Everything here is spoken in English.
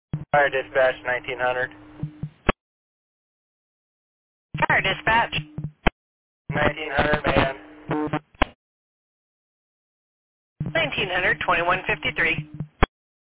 Fire dispatch 1900. Fire dispatch. 1900 man. 1900, 2153.